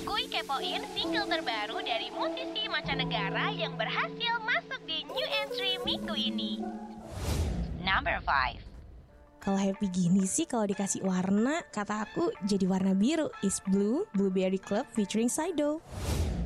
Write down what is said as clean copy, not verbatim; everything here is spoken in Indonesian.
Kuy kepoin single terbaru dari musisi mancanegara yang berhasil masuk di new entry minggu ini. Number 5. Kalau happy gini sih kalau dikasih warna, kata aku jadi warna biru. Is Blue, Blueberry Club featuring Sido.